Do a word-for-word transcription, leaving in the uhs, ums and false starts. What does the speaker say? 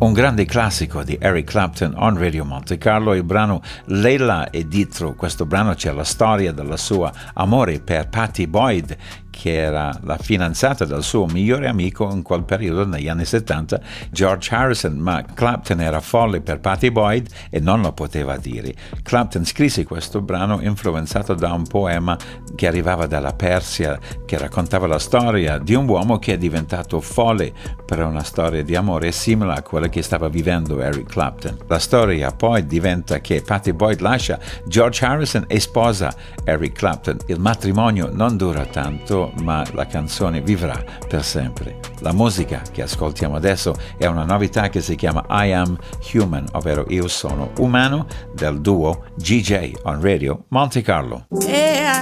Un grande classico di Eric Clapton on Radio Monte Carlo, il brano Leila e Dietro. Questo brano c'è la storia del suo amore per Pattie Boyd, che era la fidanzata del suo migliore amico in quel periodo, negli anni settanta, George Harrison, ma Clapton era folle per Pattie Boyd e non lo poteva dire. Clapton scrisse questo brano influenzato da un poema che arrivava dalla Persia, che raccontava la storia di un uomo che è diventato folle per una storia di amore simile a quella che stava vivendo Eric Clapton. La storia poi diventa che Pattie Boyd lascia George Harrison e sposa Eric Clapton. Il matrimonio non dura tanto, ma la canzone vivrà per sempre. La musica che ascoltiamo adesso è una novità che si chiama I Am Human, ovvero Io sono umano, del duo G J on Radio Monte Carlo. Yeah,